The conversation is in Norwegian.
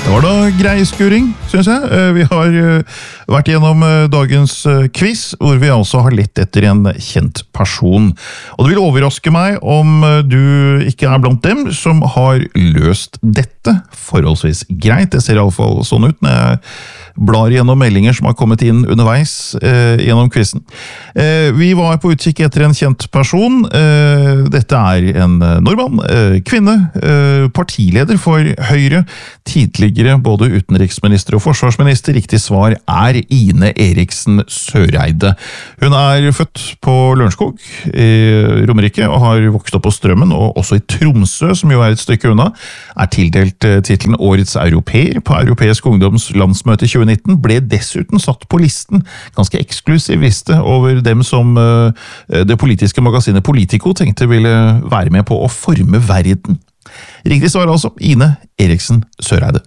Det var da grei skuring, synes jeg. Vi har vært gjennom dagens quiz, hvor vi altså har lett etter en kjent person. Og det vil overraske meg om du ikke er blant dem som har løst dette forholdsvis greit. Det ser i alle fall sånn ut når jeg blar gjennom meldinger som har kommet inn underveis gjennom quizen. Vi var på utkikk etter en kjent person. Dette er en nordmann, kvinne, partileder for Høyre, tidligere både utenriksminister og forsvarsminister. Riktig svar er Ine Eriksen Søreide. Hun er født på Lørenskog i Romerike og har vokst opp på Strømmen, og også i Tromsø, som jo er et stykke unna, er tildelt titlen Årets Europeer på Europeisk Ungdoms landsmøte 2019, ble dessuten satt på listen, ganske eksklusiv liste, over dem som det politiske magasinet Politico tenkte ville være med på å forme verden. Riktig svar altså Ine Eriksen Søreide.